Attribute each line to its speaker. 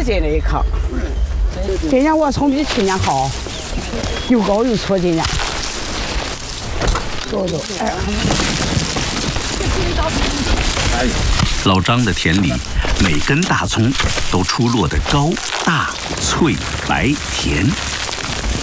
Speaker 1: 进了一炕。今年我葱比去年好，又高又粗，今年。走走，哎。
Speaker 2: 老张的田里，每根大葱都出落得高大、脆、白、甜。